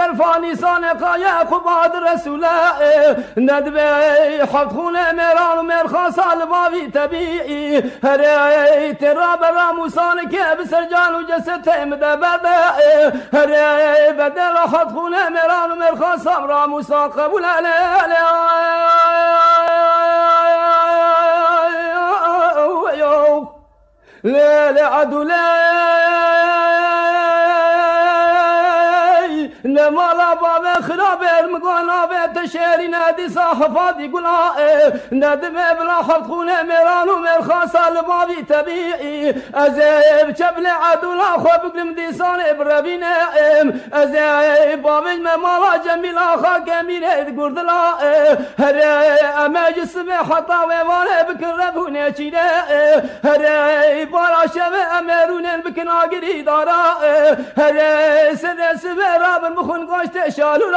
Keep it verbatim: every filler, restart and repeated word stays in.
الفاني سانقا يا قباد رسوله ندبي حط خونه ميران ومرخاص البابي تبيعي هري ترى برا موسانك بسرجان وجسته مدبده هري بدل حط خونه ميران ومرخاص برا موسى قبول عليه لا لا عدو لا لما لا باب خراب المقانا بيت الشيري نادي صاحفات يقول ندم بلا حط خونه ميران ومرخاص البابي تبيعي ازيب شبل عدو لا خوب قلم ديسان بربي نائم ازيب بابي ممالا جميل اخا كمين قرد لا هري اما جسمي حطا ويوانا بكربوني چيني هري بارا شبه امرونين بكنا قري دارا هري سنة سبه راب المخون قاشت شالو